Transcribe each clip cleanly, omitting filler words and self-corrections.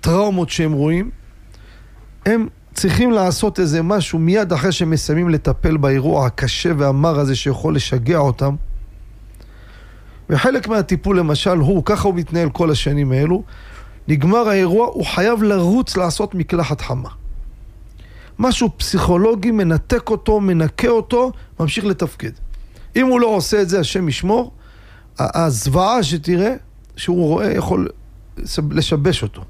טראומות שהם רואים, הם צריכים לעשות איזה משהו מיד אחרי שהם מסיימים לטפל באירוע הקשה והמר הזה שיכול לשגע אותם. וחלק מהטיפול למשל ככה הוא מתנהל כל השנים האלו, נגמר האירוע, הוא חייב לרוץ לעשות מקלחת חמה. משהו פסיכולוגי מנתק אותו, מנקה אותו, ממשיך לתפקד. אם הוא לא עושה את זה, השם ישמור, הזוועה שתראה, שהוא רואה, יכול לשבש אותו.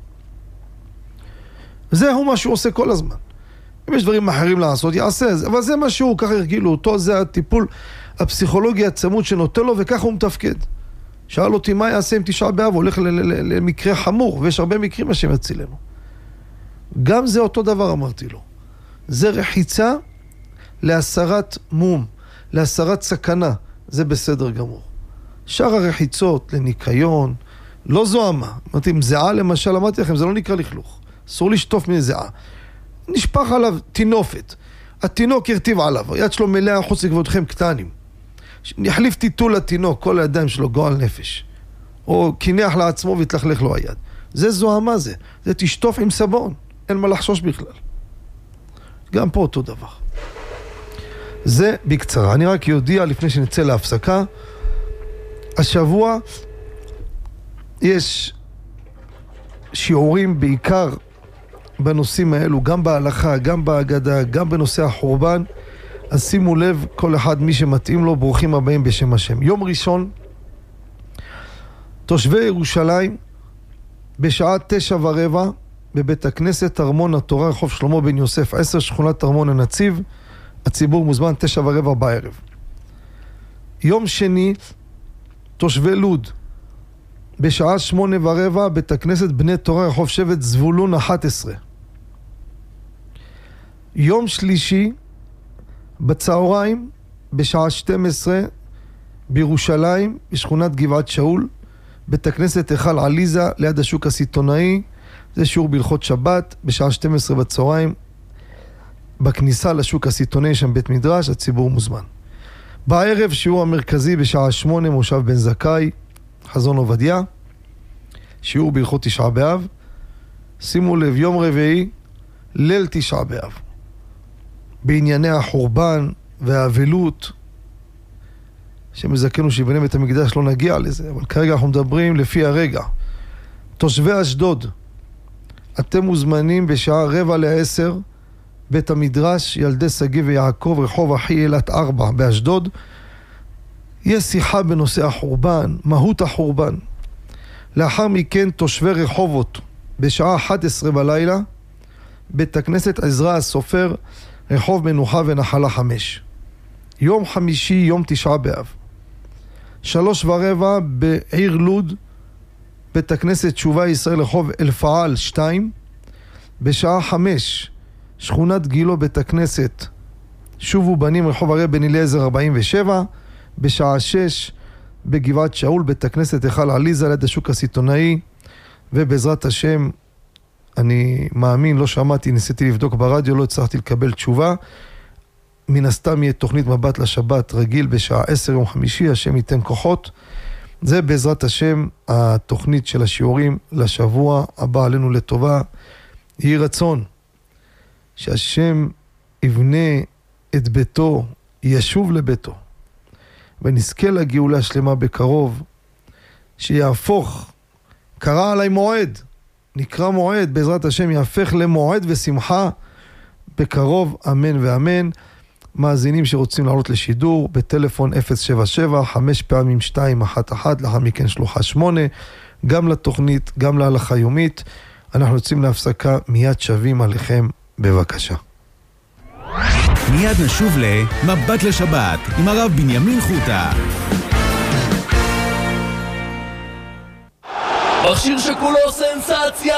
זהו מה שהוא עושה כל הזמן. אם יש דברים אחרים לעשות, יעשה את זה. אבל זה מה שהוא, ככה הרגילו אותו, זה הטיפול הפסיכולוגי הצמוד שנותן לו, וככה הוא מתפקד. שאל אותי מה יעשה אם תשעה באב, הולך למקרה חמור, ויש הרבה מקרים השם יצילנו. גם זה אותו דבר אמרתי לו. זה רחיצה להסרת מום, להסרת סכנה, זה בסדר גמור. שאר הרחיצות לניקיון, לא זוהמה. אמרתי, אם זהה למשל, אמרתי לכם, זה לא נקרא לכלוך. אסור לשטוף מזהה. נשפך עליו תינופת. התינוק ירטיב עליו, היד שלו מלאה חוץ לכבודכם קטנים. יחליף טיטול לתינוק, כל הידיים שלו גועל נפש. או קינח לעצמו והתלכלך לו היד. זה זוהמה זה. זה תשטוף עם סבון. אין מה לחשוש בכלל. גם פה אותו דבר. זה בקצרה. אני רק יודיע לפני שנצא להפסקה. השבוע יש שיעורים בעיקר בנושאים האלו, גם בהלכה, גם בהגדה, גם בנושא החורבן. אז שימו לב, כל אחד מי שמתאים לו, ברוכים הבאים בשם השם. יום ראשון, תושבי ירושלים, בשעה 9:15, בבית הכנסת ארמון התורה, רחוב שלמה בן יוסף 10, שכונת ארמון הנציב. הציבור מוזמן 9:15 בערב. יום שני, תושבי לוד, בשעה 8:15, בית הכנסת בני תורה, רחוב שבט זבולון 11. יום שלישי, בצהריים, בשעה 12, בירושלים, בשכונת גבעת שאול, בית הכנסת היכל עליזה, ליד השוק הסיטונאי. זה שיעור בהלכות שבת, בשעה 12 בצהריים, בכניסה לשוק הסיטונאי, שם בית מדרש, הציבור מוזמן. בערב, שיעור המרכזי בשעה 8, מושב בן זכאי, חזון עובדיה, שיעור בהלכות תשעה באב. שימו לב, יום רביעי, ליל תשעה באב, בענייני החורבן והאבלות, שמזכנו שיבנה בית המקדש, לא נגיע לזה, אבל כרגע אנחנו מדברים לפי הרגע. תושבי אשדוד, אתם מוזמנים בשעה 9:45, בית המדרש ילדי שגיא ויעקב, רחוב אחי אלת 4 באשדוד. יש שיחה בנושא החורבן, מהות החורבן. לאחר מכן תושבי רחובות, בשעה 11 בלילה, בית הכנסת עזרא הסופר, רחוב מנוחה ונחלה 5. יום חמישי, יום תשעה באב, 3:15 בעיר לוד, בית הכנסת תשובה ישראל, רחוב אלפעל 2. בשעה 5, שכונת גילו, בית הכנסת שובו בנים, רחוב הרי בן אליעזר 47. בשעה 6, בגבעת שאול, בית הכנסת היכל עליזה, ליד השוק הסיטונאי. ובעזרת השם, אני מאמין, לא שמעתי, ניסיתי לבדוק ברדיו, לא הצלחתי לקבל תשובה. מן הסתם יהיה תוכנית מבט לשבת רגיל בשעה 10 יום חמישי, השם ייתן כוחות. זה בעזרת השם התוכנית של השיעורים לשבוע הבא עלינו לטובה. יהי רצון שהשם יבנה את ביתו, ישוב לביתו, ונזכה לגאולה שלמה בקרוב, שיהפוך, קרא עליי מועד, נקרא מועד, בעזרת השם יהפך למועד ושמחה בקרוב, אמן ואמן. מאזינים שרוצים לעלות לשידור, בטלפון 077 5 פעמים 211, לאחר מכן שלוחה 8, גם לתוכנית, גם להלכה יומית. אנחנו יוצאים להפסקה, מיד שווים עליכם, בבקשה. מיד נשוב למבט לשבת עם הרב בנימין חוטה. מכשיר שכולו סנסציה!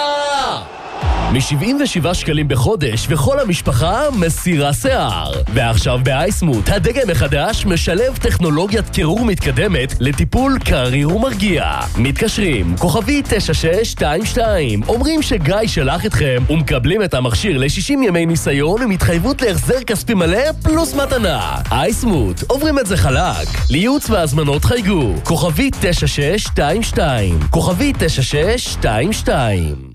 מ-77 שקלים בחודש וכל המשפחה מסירה שיער. ועכשיו באייסמוט, הדגם החדש משלב טכנולוגיית קירור מתקדמת לטיפול קריר ומרגיע. מתקשרים, כוכבי 9622, אומרים שגיא שלח אתכם ומקבלים את המכשיר ל-60 ימי ניסיון עם התחייבות להחזר כספי מלא פלוס מתנה. אייסמוט, עוברים את זה חלק. לייעוץ והזמנות חייגו, כוכבי 9622, כוכבי 9622.